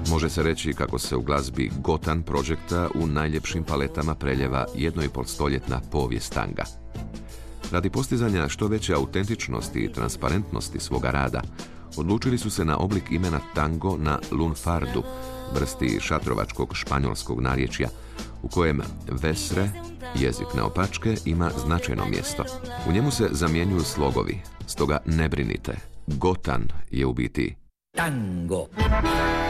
Može se reći kako se u glazbi Gotan projekta u najljepšim paletama preljeva 1,5-stoljetna povijest tanga. Radi postizanja što veće autentičnosti i transparentnosti svoga rada, odlučili su se na oblik imena tango na lunfardu, vrsti šatrovačkog španjolskog narječja, u kojem vesre, jezik naopačke, ima značajno mjesto. U njemu se zamjenjuju slogovi, stoga ne brinite, Gotan je u biti tango.